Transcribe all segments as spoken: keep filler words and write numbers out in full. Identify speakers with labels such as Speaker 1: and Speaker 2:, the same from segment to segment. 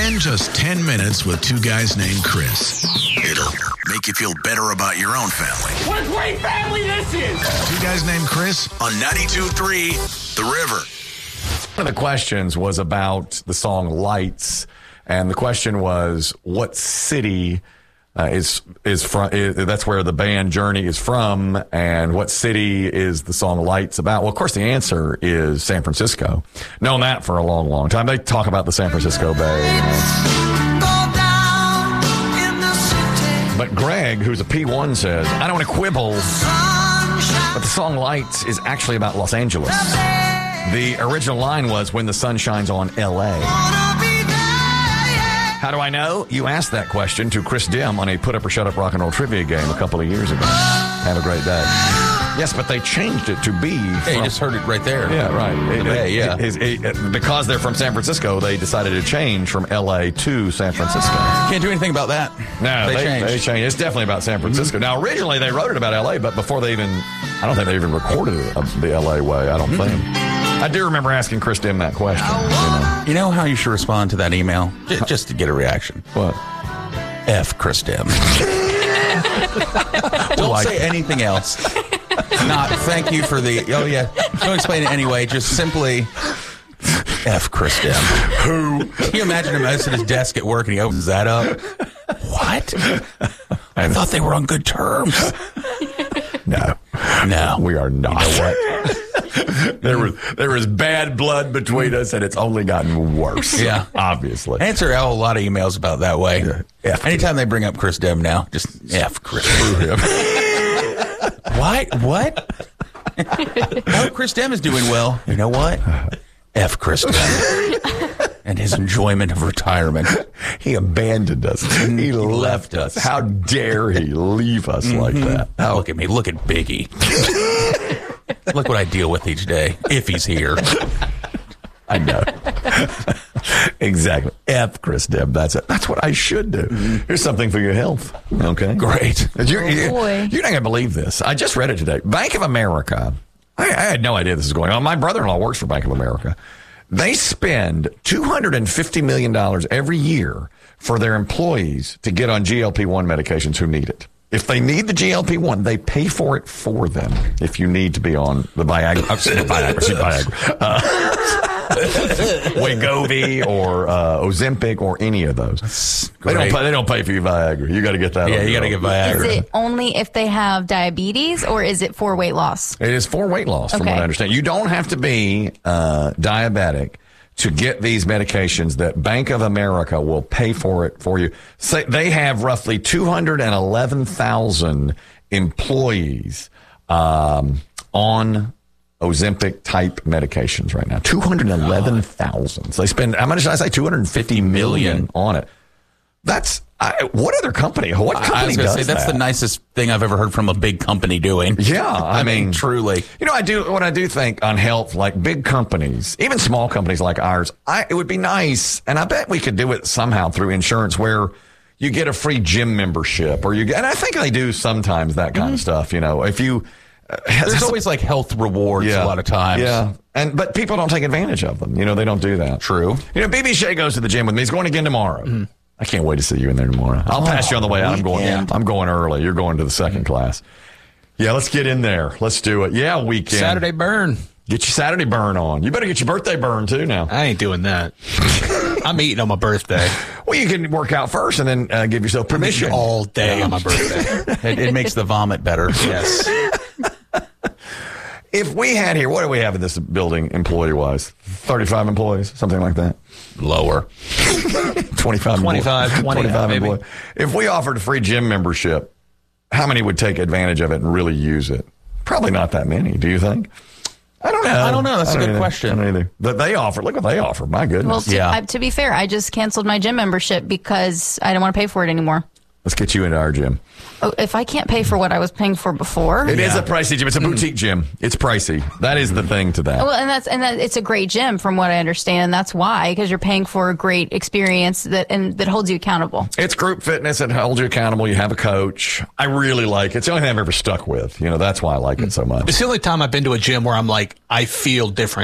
Speaker 1: Spend just ten minutes with two guys named Chris. It'll make you feel better about your own family.
Speaker 2: What a great family this is!
Speaker 1: Two guys named Chris on ninety-two point three The River.
Speaker 3: One of the questions was about the song Lights, and the question was, what city uh, is is from? Is, that's where the band Journey is from, and what city is the song Lights about? Well, of course, the answer is San Francisco. Known that for a long, long time. They talk about the San Francisco Bay. But Greg, who's a P one, says, I don't want to quibble, but the song Lights is actually about Los Angeles. The original line was, when the sun shines on L A. How do I know? You asked that question to Chris Dim on a Put Up or Shut Up rock and roll trivia game a couple of years ago. Have a great day. Yes, but they changed it to be.
Speaker 4: Yeah,
Speaker 3: from,
Speaker 4: you just heard it right there.
Speaker 3: Yeah, right.
Speaker 4: The Bay, yeah.
Speaker 3: It, it, it, because they're from San Francisco, they decided to change from L A to San Francisco.
Speaker 4: Can't do anything about that.
Speaker 3: No,
Speaker 4: they,
Speaker 3: they
Speaker 4: changed.
Speaker 3: They changed. It's definitely about San Francisco. Mm-hmm. Now, originally they wrote it about L A, but before they even, I don't think they even recorded it the L A way. I don't mm-hmm. think. I do remember asking Chris Dim that question. You know,
Speaker 4: you know how you should respond to that email? J- just to get a reaction.
Speaker 3: What?
Speaker 4: F Chris Dim. Don't like say anything else. Not thank you for the, oh yeah, don't explain it anyway. Just simply F Chris Dim. Who? Can you imagine him at his desk at work and he opens that up? What? I thought they were on good terms.
Speaker 3: No.
Speaker 4: No.
Speaker 3: We are not.
Speaker 4: You know what?
Speaker 3: There was there was bad blood between us, and it's only gotten worse.
Speaker 4: Yeah,
Speaker 3: obviously.
Speaker 4: Answer a whole lot of emails about that way.
Speaker 3: Yeah. F
Speaker 4: Anytime they bring up Chris Dim now, just F Chris him. What? What? Oh, Chris Dim is doing well. You know what? F Chris Dim and his enjoyment of retirement.
Speaker 3: He abandoned us. He, he left us. How dare he leave us mm-hmm. like that?
Speaker 4: Oh, look at me. Look at Biggie. Look what I deal with each day, if he's here.
Speaker 3: I know. Exactly. F Chris Dim. That's it. That's what I should do. Mm-hmm. Here's something for your health. Okay?
Speaker 4: Great.
Speaker 3: You're,
Speaker 5: oh,
Speaker 3: you're,
Speaker 5: boy.
Speaker 3: You're not going to believe this. I just read it today. Bank of America. I, I had no idea this was going on. My brother-in-law works for Bank of America. They spend two hundred fifty million dollars every year for their employees to get on G L P one medications who need it. If they need the G L P one, they pay for it for them. If you need to be on the Viagra, uh, Viagra, Viagra. Uh, Wegovy or uh, Ozempic or any of those. They don't, pay, they don't pay for your Viagra. You got to get that.
Speaker 4: Yeah, you got to get Viagra.
Speaker 5: Is it only if they have diabetes, or is it for weight loss?
Speaker 3: It is for weight loss, from
Speaker 5: okay.
Speaker 3: what I understand. You don't have to be uh, diabetic to get these medications that Bank of America will pay for it for you. So they have roughly two hundred eleven thousand employees um, on Ozempic type medications right now. two hundred eleven thousand. So they spend, how much did I say? two hundred fifty million on it. That's, I, what other company? What company
Speaker 4: I was
Speaker 3: does
Speaker 4: say, that's
Speaker 3: that?
Speaker 4: the nicest thing I've ever heard from a big company doing.
Speaker 3: Yeah, I,
Speaker 4: I
Speaker 3: mean,
Speaker 4: mean, truly.
Speaker 3: You know, I do what I do think on health, like big companies, even small companies like ours. I, it would be nice, and I bet we could do it somehow through insurance, where you get a free gym membership, or you get, and I think they do sometimes that kind mm-hmm. of stuff. You know, if you uh,
Speaker 4: there's always like health rewards
Speaker 3: yeah,
Speaker 4: a lot of times.
Speaker 3: Yeah, and but people don't take advantage of them. You know, they don't do that.
Speaker 4: True.
Speaker 3: You know, B B Shea goes to the gym with me. He's going again tomorrow. Mm-hmm. I can't wait to see you in there tomorrow. I'll oh, pass you on the way out. I'm going.
Speaker 4: Yeah.
Speaker 3: I'm going early. You're going to the second mm-hmm. class. Yeah, let's get in there. Let's do it. Yeah, weekend.
Speaker 6: Saturday burn.
Speaker 3: Get your Saturday burn on. You better get your birthday burn too now.
Speaker 6: I ain't doing that. I'm eating on my birthday.
Speaker 3: Well, you can work out first and then uh, give yourself permission.
Speaker 6: All day on my birthday.
Speaker 4: it, it makes the vomit better.
Speaker 6: Yes.
Speaker 3: If we had here, what do we have in this building employee-wise? thirty-five employees, something like that?
Speaker 4: Lower.
Speaker 3: twenty-five,
Speaker 6: twenty-five, twenty,
Speaker 3: twenty-five
Speaker 6: maybe.
Speaker 3: employees. If we offered a free gym membership, how many would take advantage of it and really use it? Probably not that many, do you think? I don't know.
Speaker 4: I don't know. That's
Speaker 3: don't
Speaker 4: a good
Speaker 3: either.
Speaker 4: question.
Speaker 3: I don't either. But they offer. Look what they offer. My goodness.
Speaker 5: Well, to,
Speaker 4: yeah.
Speaker 5: I, to be fair, I just canceled my gym membership because I didn't want to pay for it anymore.
Speaker 3: Let's get you into our gym.
Speaker 5: Oh, if I can't pay for what I was paying for before,
Speaker 3: It
Speaker 4: Yeah.
Speaker 3: is a pricey gym. It's a boutique gym. It's pricey. That is the thing to that.
Speaker 5: well, and that's and that it's a great gym from what I understand. And that's why, because you're paying for a great experience that and that holds you accountable.
Speaker 3: It's group fitness. It holds you accountable. You have a coach. I really like it. It's the only thing I've ever stuck with. You know, that's why I like it so much.
Speaker 6: It's the only time I've been to a gym where I'm like, I feel different.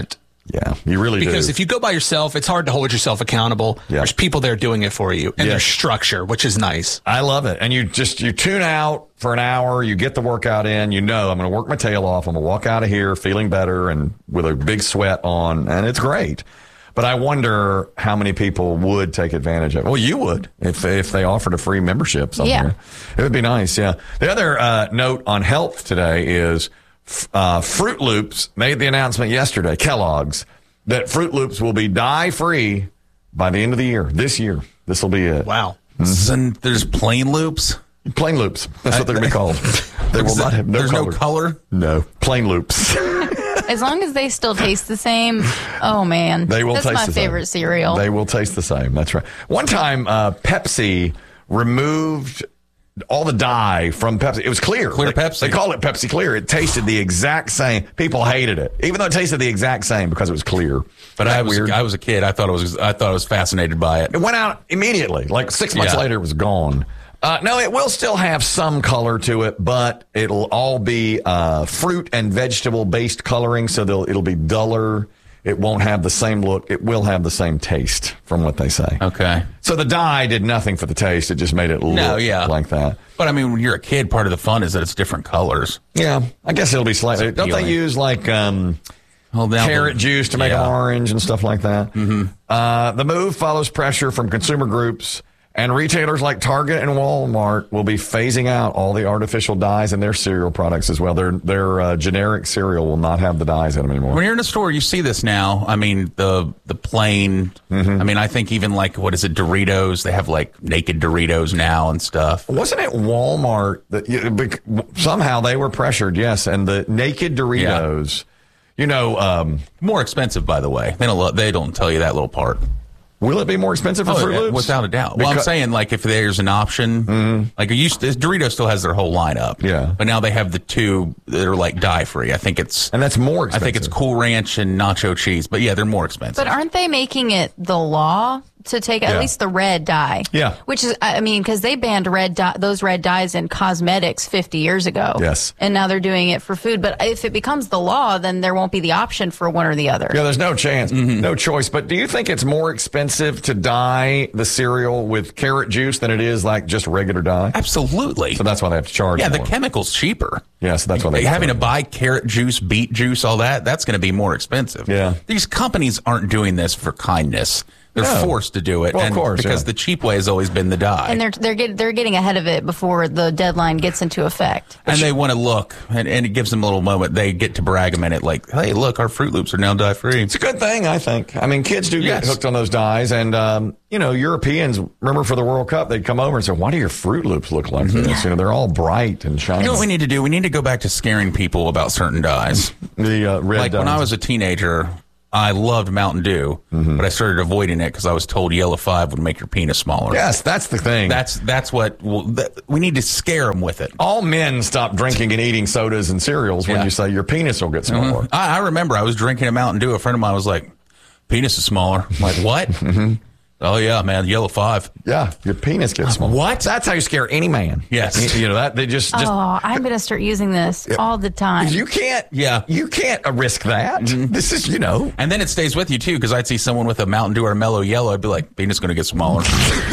Speaker 3: Yeah, you really
Speaker 6: Because
Speaker 3: do.
Speaker 6: if you go by yourself, it's hard to hold yourself accountable.
Speaker 3: Yeah.
Speaker 6: There's people there doing it for you, and
Speaker 3: Yeah.
Speaker 6: there's structure, which is nice.
Speaker 3: I love it. And you just, you tune out for an hour, you get the workout in, you know, I'm going to work my tail off. I'm going to walk out of here feeling better and with a big sweat on, and it's great. But I wonder how many people would take advantage of it. Well, you would if if they offered a free membership somewhere.
Speaker 5: Yeah.
Speaker 3: It would be nice, yeah. The other uh, note on health today is uh, Fruit Loops made the announcement yesterday, Kellogg's, that Fruit Loops will be dye-free by the end of the year, this year. This will be it.
Speaker 6: Wow.
Speaker 4: And there's plain loops.
Speaker 3: Plain Loops. That's what they're going to be called. They will not have no
Speaker 4: There's
Speaker 3: color.
Speaker 4: no color.
Speaker 3: No. Plain Loops.
Speaker 5: As long as they still taste the same, oh man,
Speaker 3: They will
Speaker 5: that's
Speaker 3: taste
Speaker 5: my
Speaker 3: the same.
Speaker 5: favorite cereal.
Speaker 3: They will taste the same. That's right. One time, uh, Pepsi removed all the dye from Pepsi. It was clear.
Speaker 4: Clear
Speaker 3: They-
Speaker 4: Pepsi.
Speaker 3: They called it Pepsi Clear. It tasted the exact same. People hated it, even though it tasted the exact same because it was clear.
Speaker 4: But
Speaker 3: Isn't
Speaker 4: I
Speaker 3: that
Speaker 4: was
Speaker 3: weird.
Speaker 4: I was a kid. I thought it was I thought I was fascinated by it.
Speaker 3: It went out immediately. Like six months
Speaker 4: Yeah.
Speaker 3: later, it was gone. Uh, no, it will still have some color to it, but it'll all be uh, fruit and vegetable based coloring, so they'll, it'll be duller. It won't have the same look. It will have the same taste, from what they say.
Speaker 4: Okay.
Speaker 3: So the dye did nothing for the taste. It just made it look
Speaker 4: No, yeah.
Speaker 3: like that.
Speaker 4: But I mean, when you're a kid, part of the fun is that it's different colors.
Speaker 3: Yeah, I guess it'll be slightly.
Speaker 4: It's
Speaker 3: Don't they
Speaker 4: appealing.
Speaker 3: use like um,
Speaker 4: Hold down
Speaker 3: carrot
Speaker 4: the-
Speaker 3: juice to make
Speaker 4: Yeah.
Speaker 3: them orange and stuff like that? Mm-hmm. Uh, the move follows pressure from consumer groups, and retailers like Target and Walmart will be phasing out all the artificial dyes in their cereal products as well. Their their uh, generic cereal will not have the dyes in them anymore.
Speaker 4: When you're in a store, you see this now. I mean, the the plain.
Speaker 3: Mm-hmm.
Speaker 4: I mean, I think even like what is it, Doritos? They have like naked Doritos now and stuff.
Speaker 3: Wasn't it Walmart that you- bec- somehow they were pressured? Yes, and the naked Doritos. You know, um,
Speaker 4: More expensive, by the way. They don't. lo- They don't tell you that little part.
Speaker 3: will it be more expensive for
Speaker 4: Oh,
Speaker 3: Fruit
Speaker 4: yeah,
Speaker 3: Loops?
Speaker 4: without a doubt. Well, I'm
Speaker 3: Because-
Speaker 4: saying like if there's an option, like it used to, Doritos still has their whole lineup.
Speaker 3: Yeah.
Speaker 4: But now they have the two that are like dye free. I think it's
Speaker 3: and that's more
Speaker 4: I
Speaker 3: expensive.
Speaker 4: think it's Cool Ranch and Nacho Cheese. But yeah, they're more expensive.
Speaker 5: But aren't they making it the law to take
Speaker 3: Yeah.
Speaker 5: at least the red dye?
Speaker 3: Yeah.
Speaker 5: Which is, I mean, because they banned red dye, those red dyes in cosmetics fifty years ago.
Speaker 3: Yes.
Speaker 5: And now they're doing it for food. But if it becomes the law, then there won't be the option for one or the other.
Speaker 3: Yeah, there's no chance,
Speaker 4: Mm-hmm.
Speaker 3: no choice. But do you think it's more expensive to dye the cereal with carrot juice than it is like just regular dye?
Speaker 4: Absolutely.
Speaker 3: So that's why they have to charge
Speaker 4: yeah, the
Speaker 3: more.
Speaker 4: chemical's cheaper.
Speaker 3: Yeah, so that's why they
Speaker 4: having to
Speaker 3: charge.
Speaker 4: buy carrot juice, beet juice, all that. That's going to be more expensive.
Speaker 3: Yeah.
Speaker 4: These companies aren't doing this for kindness. They're
Speaker 3: No.
Speaker 4: forced to do it.
Speaker 3: Well, of
Speaker 4: and
Speaker 3: course,
Speaker 4: because
Speaker 3: yeah.
Speaker 4: the cheap way has always been the dye.
Speaker 5: And they're they're get, they're getting ahead of it before the deadline gets into effect.
Speaker 4: And they want to look, and, and it gives them a little moment. They get to brag a minute, like, "Hey, look, our Fruit Loops are now dye free."
Speaker 3: It's a good thing, I think. I mean, kids do get
Speaker 4: Yes.
Speaker 3: hooked on those dyes, and um, you know, Europeans. Remember for the World Cup, they'd come over and say, "Why do your Fruit Loops look like this?" You know, they're all bright and shiny.
Speaker 4: You know what we need to do? We need to go back to scaring people about certain dyes.
Speaker 3: the uh, red
Speaker 4: Like when
Speaker 3: dyes.
Speaker 4: I was a teenager, I loved Mountain Dew,
Speaker 3: Mm-hmm.
Speaker 4: but I started avoiding it because I was told Yellow Five would make your penis smaller.
Speaker 3: Yes, that's the thing.
Speaker 4: That's that's what well, that, we need to scare them with it.
Speaker 3: all men stop drinking and eating sodas and cereals when
Speaker 4: Yeah.
Speaker 3: you say your penis will get smaller.
Speaker 4: I, I remember I was drinking a Mountain Dew. A friend of mine was like, "Penis is smaller." I'm like, what?
Speaker 3: Mm-hmm.
Speaker 4: Oh yeah, man, Yellow Five.
Speaker 3: Yeah, your penis gets smaller.
Speaker 4: What?
Speaker 3: That's how you scare any man.
Speaker 4: Yes.
Speaker 3: You know that they just just
Speaker 5: Oh, I'm going to start using this all the time.
Speaker 3: you can't.
Speaker 4: Yeah.
Speaker 3: you can't uh, risk that. This is you know.
Speaker 4: And then it stays with you too, because I'd see someone with a Mountain Dew or a Mellow Yellow, I'd be like, "Penis going to get smaller."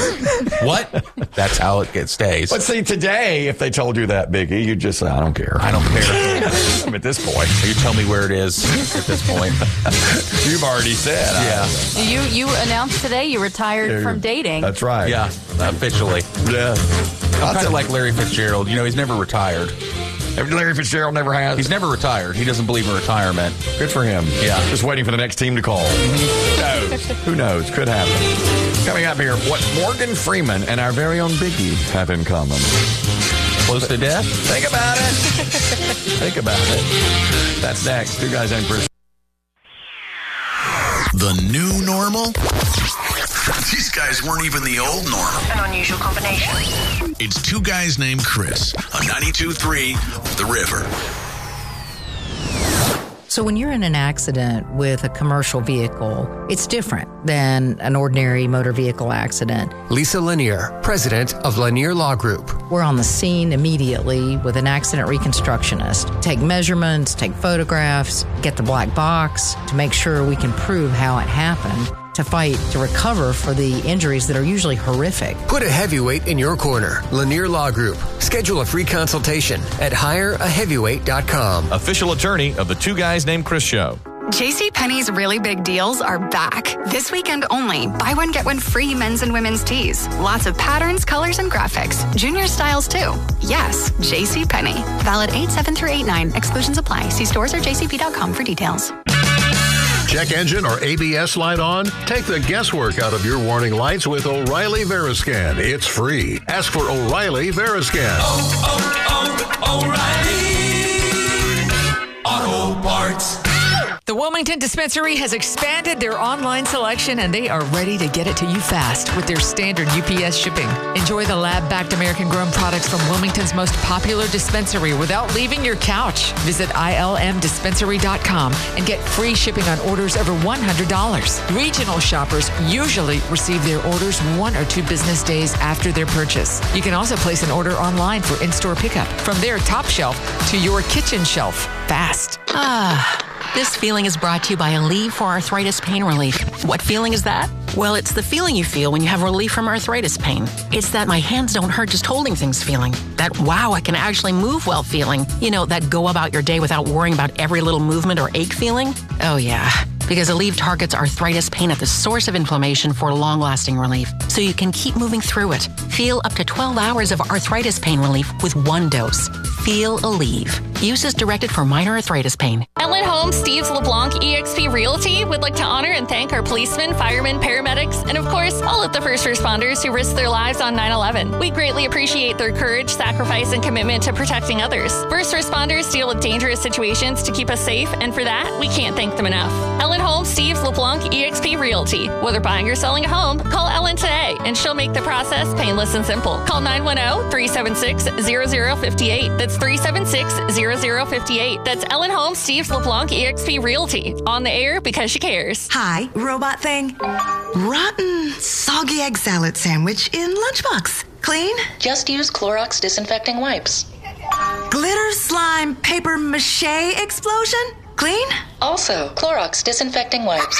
Speaker 4: What? That's how it gets stays.
Speaker 3: But see, today, if they told you that, Biggie, you'd just say, "I don't care.
Speaker 4: I don't care.
Speaker 3: I'm at this point.
Speaker 4: You tell me where it is at this point.
Speaker 3: You've already said.
Speaker 4: Yeah.
Speaker 5: You you announced today you retired
Speaker 3: I-
Speaker 5: from dating.
Speaker 3: That's right.
Speaker 4: Yeah, officially.
Speaker 3: Yeah.
Speaker 4: I'm kind of like Larry Fitzgerald. You know, he's never retired.
Speaker 3: Larry Fitzgerald never has.
Speaker 4: He's never retired. He doesn't believe in retirement.
Speaker 3: Good for him.
Speaker 4: Yeah.
Speaker 3: Just waiting for the next team to call. Who knows? Who knows? Could happen. Coming up here, what Morgan Freeman and our very own Biggie have in common.
Speaker 4: Close to death?
Speaker 3: Think about it. Think about it. That's next. Two Guys Named Chris.
Speaker 1: The new normal? These guys weren't even the old normal.
Speaker 7: An unusual combination.
Speaker 1: It's Two Guys Named Chris on ninety-two point three The River.
Speaker 4: So
Speaker 7: So when you're in an accident with a commercial vehicle, it's different than an ordinary motor vehicle accident.
Speaker 8: Lisa Lanier, president of Lanier Law Group.
Speaker 7: We're on the scene immediately with an accident reconstructionist. Take measurements, take photographs, get the black box to make sure we can prove how it happened, to fight to recover for the injuries that are usually horrific.
Speaker 8: Put a heavyweight in your corner. Lanier Law Group. Schedule a free consultation at hire a heavyweight dot com.
Speaker 9: Official attorney of the Two Guys Named Chris show.
Speaker 10: JCPenney's really big deals are back. This weekend only. Buy one, get one free men's and women's tees. Lots of patterns, colors, and graphics. Junior styles, too. Yes, JCPenney. Valid eight seven through eight nine. Exclusions apply. See stores or j c p dot com for details.
Speaker 11: Check engine or A B S light on? Take the guesswork out of your warning lights with O'Reilly Veriscan. It's free. Ask for O'Reilly Veriscan.
Speaker 12: Oh, oh, oh, O'Reilly Auto Parts.
Speaker 13: The Wilmington Dispensary has expanded their online selection, and they are ready to get it to you fast with their standard U P S shipping. Enjoy the lab-backed American-grown products from Wilmington's most popular dispensary without leaving your couch. Visit I L M dispensary dot com and get free shipping on orders over one hundred dollars. Regional shoppers usually receive their orders one or two business days after their purchase. You can also place an order online for in-store pickup from their top shelf to your kitchen shelf fast.
Speaker 14: Ah. This feeling is brought to you by Aleve for Arthritis Pain Relief. What feeling is that? Well, it's the feeling you feel when you have relief from arthritis pain. It's that my hands don't hurt just holding things feeling. That, wow, I can actually move well feeling. You know, that go about your day without worrying about every little movement or ache feeling. Oh, yeah. Because Aleve targets arthritis pain at the source of inflammation for long-lasting relief, so you can keep moving through it. Feel up to twelve hours of arthritis pain relief with one dose. Feel Aleve. Use as directed for minor arthritis pain.
Speaker 15: Ellen Holmes, Steve's LeBlanc E X P Realty would like to honor and thank our policemen, firemen, paramedics, and of course, all of the first responders who risked their lives on nine eleven. We greatly appreciate their courage, sacrifice, and commitment to protecting others. First responders deal with dangerous situations to keep us safe, and for that, we can't thank them enough. Ellen Holmes, Steve's LeBlanc E X P Realty. Whether buying or selling a home, call Ellen today, and she'll make the process painless and simple. Call nine one zero, three seven six, zero zero five eight. That's three seven six, zero zero five eight. That's Ellen Holmes, Steve's LeBlanc E X P Realty. On the air because she cares.
Speaker 16: Hi, robot thing. Rotten, soggy egg salad sandwich in lunchbox. Clean?
Speaker 17: Just use Clorox disinfecting wipes.
Speaker 16: Glitter slime paper mache explosion? Clean?
Speaker 17: Also, Clorox disinfecting wipes.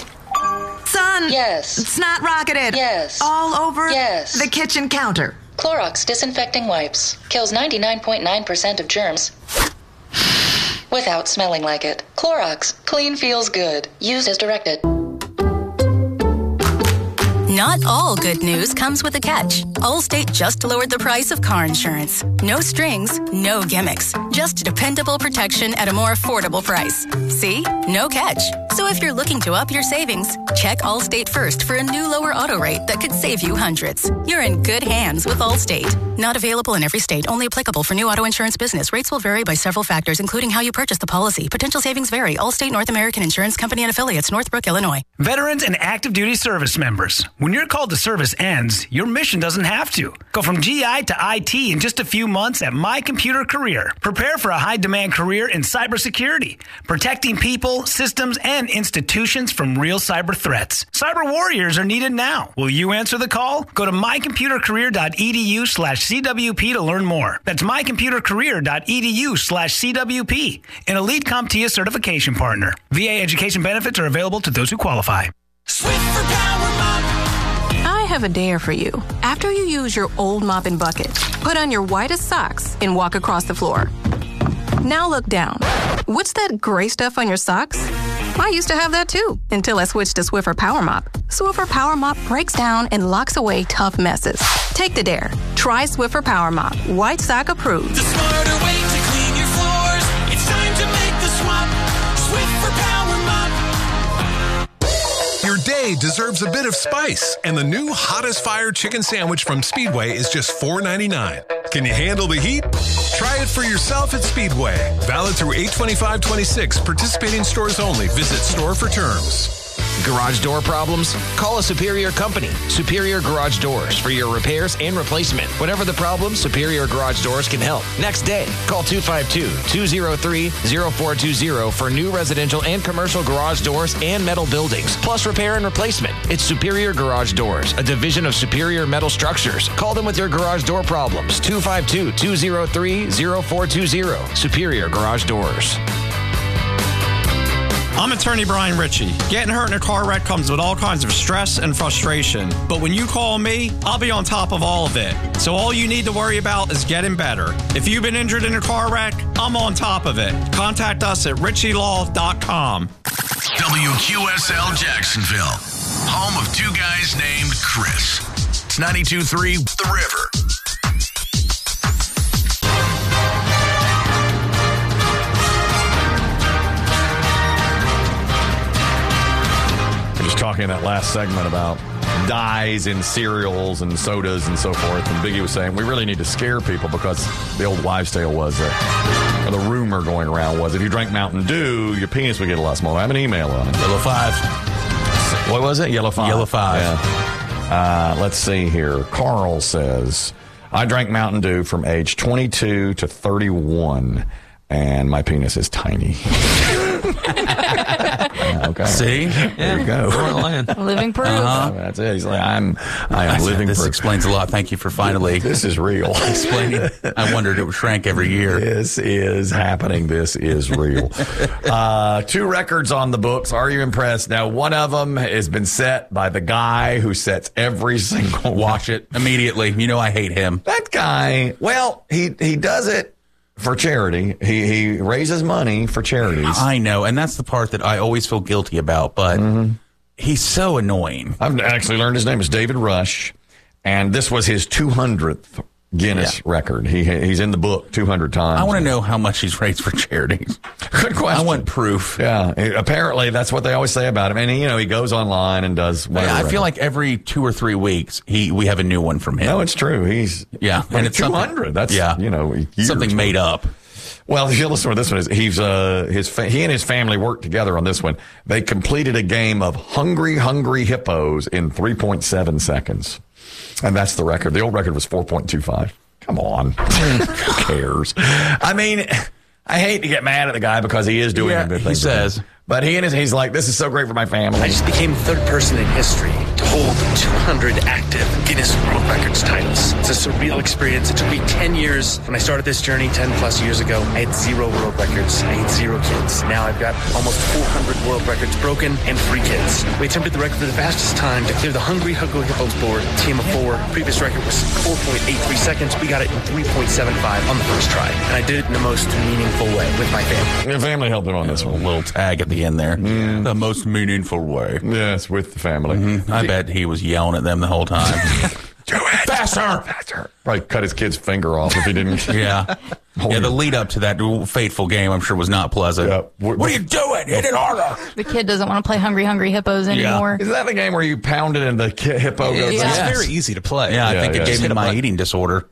Speaker 16: Son.
Speaker 17: Yes.
Speaker 16: It's not rocketed.
Speaker 17: Yes.
Speaker 16: All over
Speaker 17: yes.
Speaker 16: the kitchen counter.
Speaker 17: Clorox disinfecting wipes. Kills ninety-nine point nine percent of germs without smelling like it. Clorox. Clean feels good. Use as directed.
Speaker 18: Not all good news comes with a catch. Allstate just lowered the price of car insurance. No strings, no gimmicks. Just dependable protection at a more affordable price. See? No catch. So if you're looking to up your savings, check Allstate first for a new lower auto rate that could save you hundreds. You're in good hands with Allstate. Not available in every state. Only applicable for new auto insurance business. Rates will vary by several factors, including how you purchase the policy. Potential savings vary. Allstate North American Insurance Company and affiliates, Northbrook, Illinois.
Speaker 19: Veterans and active duty service members. When your call to service ends, your mission doesn't have to. Go from G I to I T in just a few months at My Computer Career. Prepare for a high-demand career in cybersecurity, protecting people, systems, and institutions from real cyber threats. Cyber warriors are needed now. Will you answer the call? Go to my computer career dot e d u slash c w p to learn more. That's my computer career dot e d u slash c w p, an Elite CompTIA certification partner. V A education benefits are available to those who qualify.
Speaker 12: Swiffer Power Mop.
Speaker 20: I have a dare for you. After you use your old mop and bucket, put on your whitest socks and walk across the floor. Now look down. What's that gray stuff on your socks? I used to have that too, until I switched to Swiffer Power Mop. Swiffer Power Mop breaks down and locks away tough messes. Take the dare. Try Swiffer Power Mop. White sock approved.
Speaker 12: The smarter way to clean your floors. It's time to make the swap. Swiffer Power Mop.
Speaker 21: Your day deserves a bit of spice, and the new hottest fire chicken sandwich from Speedway is just four ninety-nine. Can you handle the heat? Try it for yourself at Speedway. Valid through eight twenty-five twenty-six. Participating stores only. Visit store for terms.
Speaker 2: Garage door problems? Call a Superior company. Superior Garage Doors for your repairs and replacement. Whatever the problem, Superior Garage Doors can help. Next day, call two five two, two zero three, zero four two zero for new residential and commercial garage doors and metal buildings, plus repair and replacement. It's Superior Garage Doors, a division of Superior Metal Structures. Call them with your garage door problems. two five two, two zero three, zero four two zero. Superior Garage Doors.
Speaker 22: I'm attorney Brian Ritchie. Getting hurt in a car wreck comes with all kinds of stress and frustration. But when you call me, I'll be on top of all of it. So all you need to worry about is getting better. If you've been injured in a car wreck, I'm on top of it. Contact us at ritchie law dot com.
Speaker 1: W Q S L Jacksonville, home of two guys named Chris. It's ninety-two point three The River.
Speaker 3: Talking in that last segment about dyes in cereals and sodas and so forth, and Biggie was saying we really need to scare people because the old wives' tale was that, or the rumor going around was, if you drank Mountain Dew, your penis would get a lot smaller. I have an email on it.
Speaker 4: Yellow Five.
Speaker 3: What was it? Yellow Five.
Speaker 4: Yellow Five.
Speaker 3: Yeah. Uh, let's see here. Carl says, I drank Mountain Dew from age twenty-two to thirty-one, and my penis is tiny. Okay.
Speaker 4: See?
Speaker 3: There you go.
Speaker 5: Living proof.
Speaker 3: Uh-huh. That's it. He's like, I'm, I am living
Speaker 4: this
Speaker 3: proof.
Speaker 4: This explains a lot. Thank you for finally.
Speaker 3: This is real.
Speaker 4: Explaining. I wondered it would shrank every year.
Speaker 3: This is happening. This is real. uh, two records on the books. Are you impressed? Now, one of them has been set by the guy who sets every single.
Speaker 4: Watch it immediately. You know I hate him.
Speaker 3: That guy. Well, he he does it for charity. He he raises money for charities.
Speaker 4: I know, and that's the part that I always feel guilty about, but mm-hmm. he's so annoying.
Speaker 3: I've actually learned his name is David Rush, and this was his two hundredth Guinness yeah. record. He He's in the book two hundred times.
Speaker 4: I want to know how much he's raised for charities.
Speaker 3: Good question.
Speaker 4: I want proof.
Speaker 3: Yeah, apparently that's what they always say about him. And, he, you know, he goes online and does whatever.
Speaker 4: I feel like every two or three weeks he we have a new one from him.
Speaker 3: No, it's true. He's
Speaker 4: Yeah,
Speaker 3: and it's two hundred. That's, yeah. you know,
Speaker 4: something made up.
Speaker 3: Well, if you listen to this one, he's uh, his fa- he and his family worked together on this one. They completed a game of Hungry Hungry Hippos in three point seven seconds. And that's the record. The old record was four point two five. Come on. Who cares? I mean, I hate to get mad at the guy because he is doing
Speaker 4: yeah,
Speaker 3: a good thing.
Speaker 4: He says.
Speaker 3: But he and his, he's like, this is so great for my family.
Speaker 23: I just became the third person in history to hold two hundred active Guinness World Records titles. It's a surreal experience. It took me ten years. When I started this journey ten plus years ago, I had zero world records. I had zero kids. Now I've got almost four hundred world records broken and three kids. We attempted the record for the fastest time to clear the Hungry Hungry Hippos board, team of four. Previous record was four point eight three seconds. We got it in three point seven five on the first try. And I did it in the most meaningful way with my family.
Speaker 3: Your family helped him on this one.
Speaker 4: A little tag at the end there. Mm. The most meaningful way.
Speaker 3: Yes, with the family.
Speaker 4: Mm-hmm. I bet he was yelling at them the whole time.
Speaker 3: Do it!
Speaker 4: Faster!
Speaker 3: Faster! Probably cut his kid's finger off if he didn't.
Speaker 4: yeah. Yeah, the lead up to that fateful game, I'm sure, was not pleasant. Yeah. What, what are you doing? Hit it harder!
Speaker 5: The kid doesn't want to play Hungry Hungry Hippos anymore.
Speaker 3: Yeah. Is that the game where you pound it and the hippo goes?
Speaker 6: Yeah,
Speaker 3: yes.
Speaker 6: It's very easy to play.
Speaker 4: Yeah, I
Speaker 3: yeah,
Speaker 4: think
Speaker 3: yeah.
Speaker 4: it gave me my eating disorder.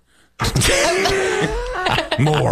Speaker 4: More.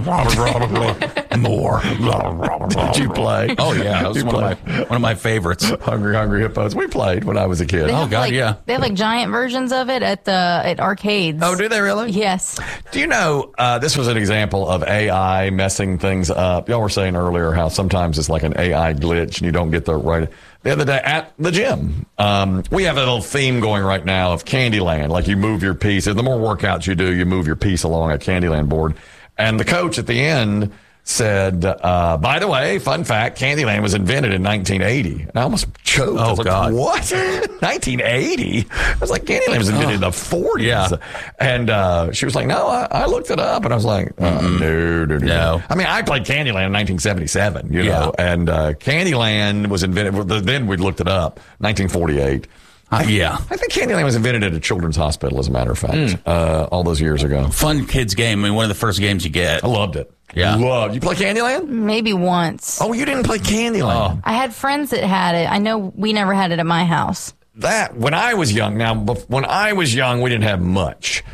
Speaker 4: More.
Speaker 3: Did you play?
Speaker 4: Oh, yeah. That was one of, my, one of my favorites.
Speaker 3: Hungry Hungry Hippos. We played when I was a kid.
Speaker 5: They
Speaker 4: oh, God,
Speaker 5: like,
Speaker 4: yeah.
Speaker 5: They have like giant versions of it at the at arcades.
Speaker 3: Oh, do they really?
Speaker 5: Yes.
Speaker 3: Do you know, uh, this was an example of A I messing things up. Y'all were saying earlier how sometimes it's like an A I glitch and you don't get the right... The other day at the gym, um, we have a little theme going right now of Candyland. Like you move your piece. The more workouts you do, you move your piece along a Candyland board. And the coach at the end said, uh, by the way, fun fact, Candyland was invented in nineteen eighty. And I almost choked.
Speaker 4: Oh,
Speaker 3: I was like,
Speaker 4: God.
Speaker 3: What? nineteen eighty? I was like, Candyland was invented oh. in the forties.
Speaker 4: Yeah.
Speaker 3: And uh, she was like, no, I, I looked it up. And I was like, uh, no, no, no,
Speaker 4: no.
Speaker 3: I mean, I played Candyland in nineteen seventy-seven, you
Speaker 4: yeah.
Speaker 3: know, and uh, Candyland was invented, then we looked it up, nineteen forty-eight.
Speaker 4: Uh, yeah.
Speaker 3: I think Candyland was invented at a children's hospital, as a matter of fact, mm. uh, all those years ago.
Speaker 4: Fun kids game. I mean, one of the first games you get.
Speaker 3: I loved it.
Speaker 4: Yeah.
Speaker 3: Loved. You play Candyland?
Speaker 5: Maybe once.
Speaker 3: Oh, you didn't play Candyland?
Speaker 5: Oh. I had friends that had it. I know we never had it at my house.
Speaker 3: That, when I was young, now, when I was young, we didn't have much.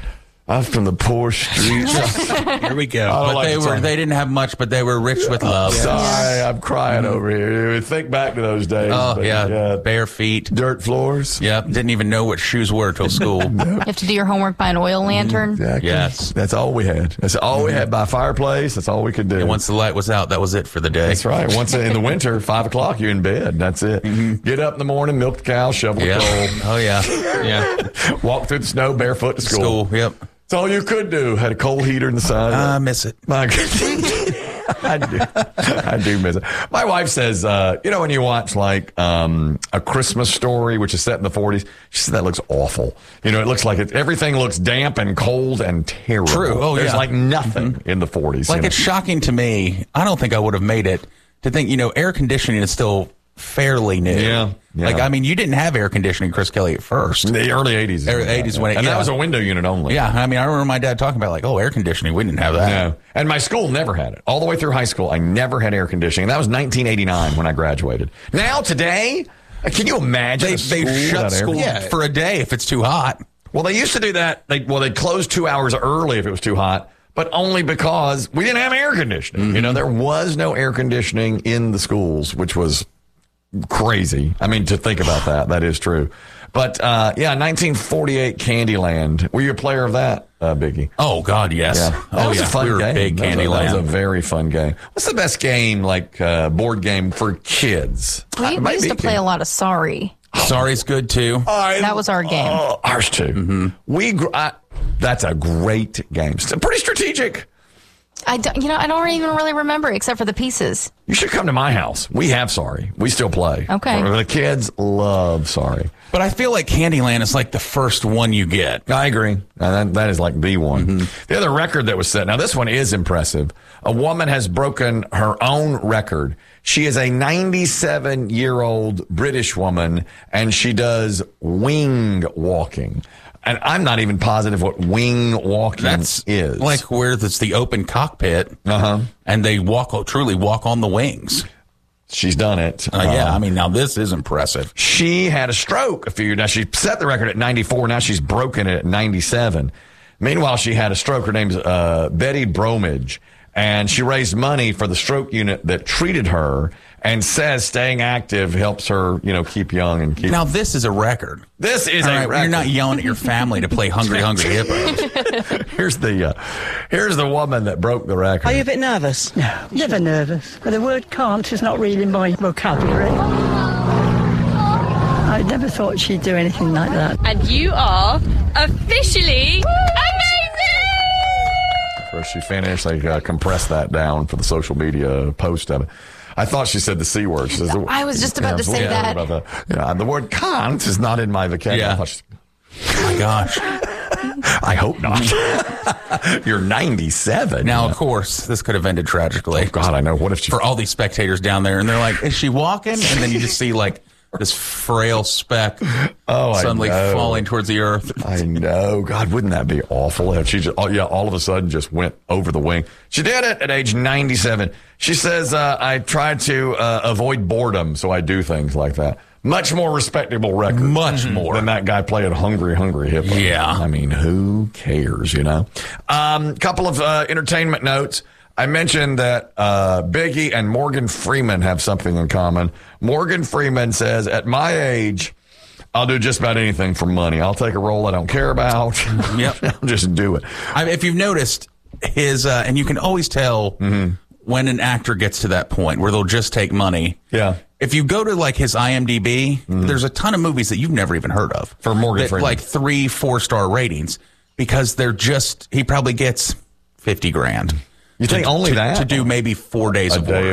Speaker 3: I'm from the poor streets.
Speaker 4: Here we go.
Speaker 3: I don't
Speaker 4: But
Speaker 3: like
Speaker 4: they
Speaker 3: the
Speaker 4: were
Speaker 3: song.
Speaker 4: they didn't have much, but they were rich with love.
Speaker 3: Sorry, I'm crying over here. Think back to those days.
Speaker 4: Oh
Speaker 3: but,
Speaker 4: yeah. bare feet,
Speaker 3: dirt floors.
Speaker 4: Yep, didn't even know what shoes were till school.
Speaker 5: You have to do your homework by an oil lantern.
Speaker 3: Exactly.
Speaker 4: Yes.
Speaker 3: That's all we had. That's all we had by fireplace. That's all we could do.
Speaker 4: And once the light was out, that was it for the day.
Speaker 3: That's right. Once in the winter, five o'clock, you're in bed. That's it. Get up in the morning, milk the cow, shovel
Speaker 4: Yeah.
Speaker 3: the coal.
Speaker 4: Oh yeah. Yeah.
Speaker 3: Walk through the snow barefoot to school.
Speaker 4: School. Yep.
Speaker 3: That's all you could do. Had a coal heater in the side.
Speaker 4: I miss it.
Speaker 3: My goodness. I do. I do miss it. My wife says, uh, you know, when you watch like um, A Christmas Story, which is set in the forties, she said that looks awful. You know, it looks like it, everything looks damp and cold and terrible.
Speaker 4: True. Oh,
Speaker 3: There's
Speaker 4: yeah.
Speaker 3: like nothing in the forties.
Speaker 4: Like
Speaker 3: you know?
Speaker 4: it's shocking to me. I don't think I would have made it to think, you know, air conditioning is still fairly new.
Speaker 3: Yeah, yeah.
Speaker 4: Like, I mean, you didn't have air conditioning, Chris Kelly, at first.
Speaker 3: In the early eighties.
Speaker 4: Early eighties when it,
Speaker 3: and
Speaker 4: yeah.
Speaker 3: that was a window unit only.
Speaker 4: Yeah. I mean, I remember my dad talking about like, oh, air conditioning. We didn't have that.
Speaker 3: No. And my school never had it. All the way through high school, I never had air conditioning. And that was nineteen eighty-nine when I graduated. Now, today, can you imagine
Speaker 4: They,
Speaker 3: a school
Speaker 4: they shut
Speaker 3: without air
Speaker 4: school
Speaker 3: conditioning?
Speaker 4: for a day if it's too hot.
Speaker 3: Well, they used to do that. They, well, they'd close two hours early if it was too hot, but only because we didn't have air conditioning.
Speaker 4: Mm-hmm.
Speaker 3: You know, there was no air conditioning in the schools, which was crazy. I mean, to think about that, that is true. But, uh, yeah, nineteen forty-eight Candyland. Were you a player of that, uh, Biggie?
Speaker 4: Oh, God, yes.
Speaker 3: Yeah. That
Speaker 4: Oh,
Speaker 3: was
Speaker 4: yeah.
Speaker 3: a fun
Speaker 4: we were
Speaker 3: game.
Speaker 4: big
Speaker 3: That was a- That was a
Speaker 4: Candyland.
Speaker 3: very fun game. What's the best game, like, uh, board game for kids?
Speaker 5: We,
Speaker 3: Uh,
Speaker 5: we
Speaker 3: might
Speaker 5: used
Speaker 3: be
Speaker 5: to play a lot of Sorry.
Speaker 4: Sorry's good, too.
Speaker 5: That was our game.
Speaker 3: Oh, ours too.
Speaker 4: Mm-hmm.
Speaker 3: We, gr- I, that's a great game. It's pretty strategic.
Speaker 5: I don't, you know, I don't even really remember except for the pieces.
Speaker 3: You should come to my house. We have Sorry. We still play.
Speaker 5: Okay.
Speaker 3: The kids love Sorry.
Speaker 4: But I feel like Candyland is like the first one you get.
Speaker 3: I agree. And that, that is like the one.
Speaker 4: Mm-hmm.
Speaker 3: The other record that was set. Now, this one is impressive. A woman has broken her own record. She is a ninety-seven-year-old British woman, and she does wing walking. And I'm not even positive what wing walking
Speaker 4: That's
Speaker 3: is.
Speaker 4: like where it's the open cockpit,
Speaker 3: Uh-huh.
Speaker 4: and they walk truly walk on the wings.
Speaker 3: She's done it.
Speaker 4: Uh, yeah,
Speaker 3: Um,
Speaker 4: I mean, now this is impressive.
Speaker 3: She had a stroke a few years. Now, she set the record at ninety-four. Now she's broken it at ninety-seven. Meanwhile, she had a stroke. Her name's uh, Betty Bromage. And she raised money for the stroke unit that treated her and says staying active helps her, you know, keep young and keep.
Speaker 4: Now this is a record.
Speaker 3: This is
Speaker 4: All
Speaker 3: a
Speaker 4: right,
Speaker 3: record.
Speaker 4: You're not yelling at your family to play Hungry Hungry Hippos.
Speaker 3: Here's the uh, here's the woman that broke the record.
Speaker 7: Are you a bit nervous? No, never nervous. But the word can't is not really my vocabulary. I never thought she'd do anything like that.
Speaker 8: And you are officially amazing!
Speaker 3: First she finished, they uh, compressed that down for the social media post of it. I thought she said the C word. She says the,
Speaker 5: I was just about to say
Speaker 3: yeah,
Speaker 5: that.
Speaker 3: About the, yeah, the word can't is not in my vocabulary.
Speaker 4: Yeah.
Speaker 3: I thought she-
Speaker 4: Oh my gosh.
Speaker 3: I hope not. You're ninety-seven.
Speaker 4: Now, of course, this could have ended tragically.
Speaker 3: Oh, God, I know. What if she...
Speaker 4: For all these spectators down there, and they're like, is she walking? And then you just see like this frail speck
Speaker 3: Oh, I
Speaker 4: suddenly
Speaker 3: know.
Speaker 4: falling towards the earth.
Speaker 3: I know. God, wouldn't that be awful if she just, oh, yeah, all of a sudden just went over the wing. She did it at age ninety-seven. She says, uh, I try to uh, avoid boredom, so I do things like that. Much more respectable record.
Speaker 4: Much more.
Speaker 3: Than that guy playing Hungry Hungry Hippo.
Speaker 4: Yeah.
Speaker 3: I mean, who cares, you know? Um, couple of uh, entertainment notes. I mentioned that uh, Biggie and Morgan Freeman have something in common. Morgan Freeman says, at my age, I'll do just about anything for money. I'll take a role I don't care about.
Speaker 4: Yep.
Speaker 3: I'll just do it.
Speaker 4: I mean, if you've noticed his, uh, and you can always tell
Speaker 3: Mm-hmm.
Speaker 4: when an actor gets to that point where they'll just take money.
Speaker 3: Yeah.
Speaker 4: If you go to like his I M D B, there's a ton of movies that you've never even heard of
Speaker 3: For Morgan
Speaker 4: that,
Speaker 3: Freeman.
Speaker 4: like three, four star ratings because they're just he probably gets fifty grand.
Speaker 3: You think
Speaker 4: to,
Speaker 3: only
Speaker 4: to,
Speaker 3: that?
Speaker 4: to do maybe four days
Speaker 3: A
Speaker 4: of
Speaker 3: day
Speaker 4: work.